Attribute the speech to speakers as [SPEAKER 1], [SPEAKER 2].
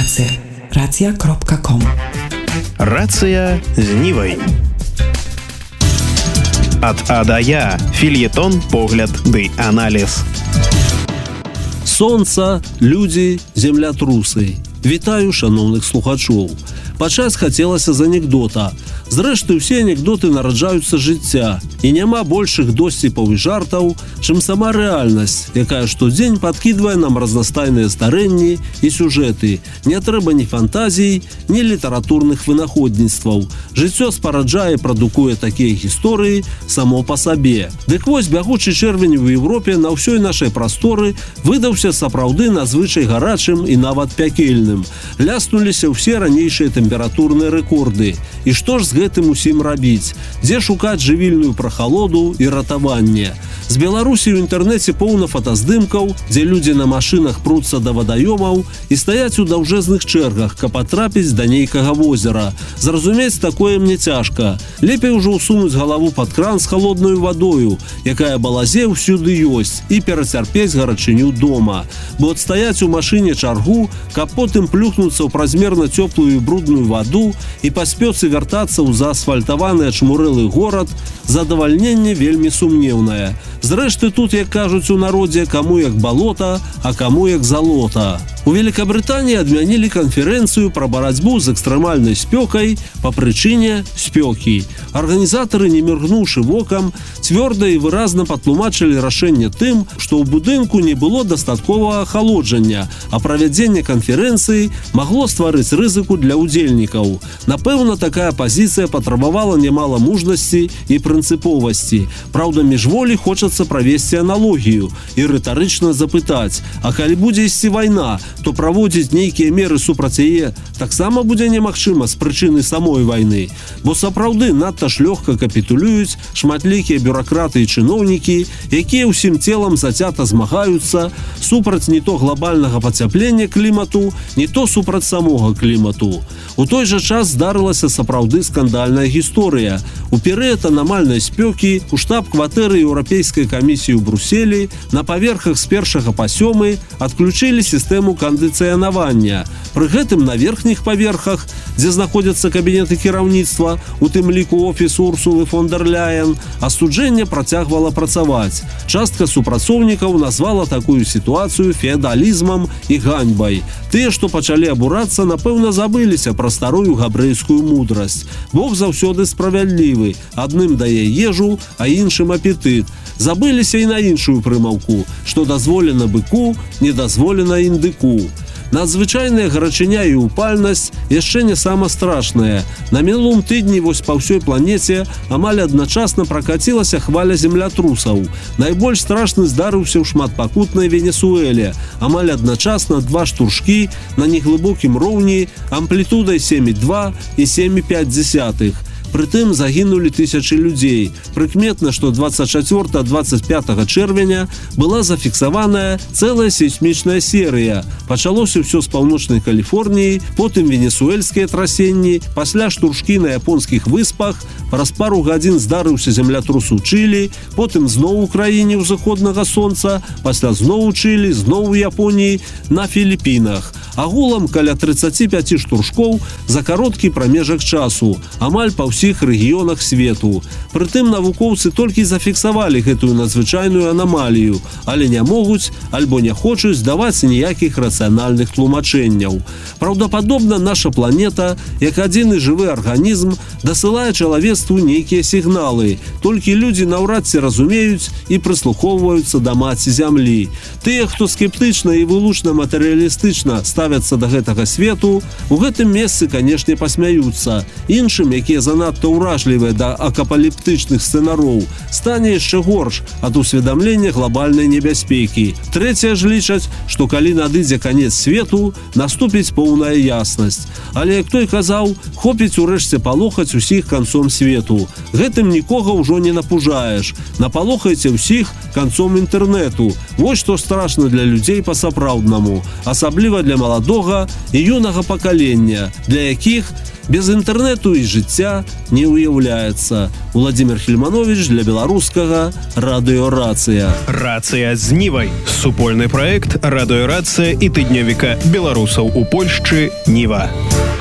[SPEAKER 1] Рацыя. Рацыя.ком.
[SPEAKER 2] Рацыя з Нівай. Ад А да Я. Фельетон, погляд ды аналіз.
[SPEAKER 3] Сонца, людзі, землятрусы. Вітаю шаноўных слухачоў. Пачаць хацелася з анекдота. Зрэшты, ўсе анекдоты нараджаюцца жыцця, і няма большых досціпаў і жартаў, чым сама рэальнасць, якая штодзень падкідвае нам разнастайныя здарэнні і сюжэты. Не трэба ні фантазій, ні літаратурных вынаходніцтваў. Жыццё спараджае і прадукуе такія гісторыі само па сабе. Дык вось, бягучы чэрвень у Еўропе на ўсёй нашай прасторы выдаўся сапраўды надзвычай гарачым і нават пякельным. Ляснуліся ўсе ранейшыя тэмпературныя рэкорды. І што ж з гэтым усім рабіць? Дзе шукаць жывільную прахалоду і ратаванне? З Беларусі ў інтэрнэце поўна фотаздымкаў, дзе людзі на машынах пруцца да вадаёмаў і стаяць у даўжэзных чэргах, каб патрапіць да нейкага возера. Зразумець такое мне цяжка. Лепей ужо ўсунуць галаву пад кран з халоднаю вадою, якая балазе ўсюды ёсць, і перацярпець гарачыню дома. Бо адстаяць у машыне чаргу, каб потым плюхнуцца ў празмерна цёплую і брудную ваду і паспёцы вяртацца ў заасфальтаваны ачмурэлы горад, задавальненне вельмі сумнеўнае. Зрэшты, тут, як кажуць у народзе, каму як балота, а каму як залота. У Великабрытаніі адмянілі канферэнцыю пра барацьбу з экстрэмальнай спёкай па прычыне спёкі. Арганізатары, не міргнуўшы вокам, цвёрда і выразна патлумачылі рашэнне тым, што ў будынку не было дастатковага ахалоджання, а правядзенне канферэнцыі магло стварыць рызыку для ўдзельнікаў. Напэўна, такая пазіцыя патрабавала немала мужнасці і прынцыповасці. Праўда, міжволі хочацца правесці аналогію і рытарычна запытаць: а калі будзе ісці вайна, то праводзіць нейкія меры супраць яе таксама будзе немагчыма з прычыны самой вайны. Бо сапраўды надта ж лёгка капітулююць шматлікія бюракраты і чыноўнікі, якія ўсім целам зацята змагаюцца супраць не то глобальнага пацяплення клімату, не то супраць самога клімату. У той жа час здарылася сапраўды скандальная гісторыя. У перыяд анамальнай спёкі у штаб-кватэры Еўрапейскай камісіі ў Бруселі на паверхах з 1 па 7 адключылі сістэму кандыцыянавання. Пры гэтым на верхніх паверхах, дзе знаходзяцца кабінеты кіраўніцтва, у тым ліку офіс Урсулы фон дэр Ляен, астуджэнне працягвала працаваць. Частка супрацоўнікаў назвала такую сітуацыю феадалізмам і ганьбай. Тыя, што пачалі абурацца, напэўна, забыліся пра старую габрэйскую мудрасць. Бог заўсёды справядлівы, адным дае ежу, а іншым апетыт. Забыліся і на іншую прымаўку, што дазволена быку, не дазволена індыку. Надзвычайная гарачыня і упальнасць яшчэ не сама страшная. На мінулым тыдні вось па ўсёй планеце амаль адначасна пракацілася хваля землятрусаў. Найбольш страшны здарыўся ў шматпакутнай Венесуэле. Амаль адначасна 2 штуршкі на неглыбокім роўні амплітудай 7,2 і 7,5. Прытым загінулі тысячы людзей. Прыкметна, што 24-25 чэрвеня была зафіксаваная цэлая сейсмічная серыя. Пачалося ўсё з паўночнай Каліфорніі, потым венесуэльскія трасенні, пасля штуршкі на японскіх выспах, праз пару гадзін здарыўся землятрус у Чылі, потым зноў у краіне ўзыходнага сонца, пасля зноў у Чылі, зноў у Японіі, на Філіпінах. Агулам каля 35 штуршкоў за кароткі прамежак часу, амаль па ўсіх рэгіёнах свету. Прытым навукоўцы толькі зафіксавалі гэтую надзвычайную анамалію, але не могуць альбо не хочуць даваць ніякіх рацыянальных тлумачэнняў. Праўдападобна, наша планета, як адзіны жывы арганізм, дасылае чалавецтву нейкія сігналы. Толькі людзі наўрад ці разумеюць і прыслухоўваюцца да маці зямлі. Тыя, хто скептычна і вылучна матэрыялістычна ставяцца да гэтага свету, у гэтым месцы, канешне, пасмяюцца. Іншым, якія занадта ўражлівыя да акапаліптычных сцэнароў, стане яшчэ горш ад усведамлення глобальнай небяспекі. Трэція ж лічаць, што калі надыдзе канец свету, наступіць поўная яснасць. Але, як той казаў, хопіць урэшце палохаць усіх канцом свету. Гэтым нікога ўжо не напужаеш. Напалохайце ўсіх канцом інтэрнэту. Вось што страшна для людзей па-сапраўднаму, асабліва для маладога і юнага пакалення, для якіх Без інтэрнэту і жыцця не ўяўляецца. Владимир Хельманович для беларускага радыёрацыя.
[SPEAKER 2] Рацыя з Нівай. Супольны праект радыёрацыя і тыднёвіка беларусаў у Польшчы Ніва.